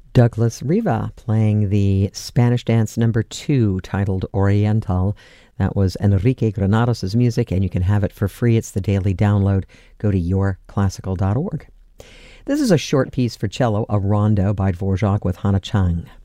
Douglas Riva playing the Spanish dance number 2 titled Oriental. That was Enrique Granados' music, and you can have it for free. It's the daily download. Go to yourclassical.org. This is a short piece for cello, a rondo by Dvorak with Hana Chang.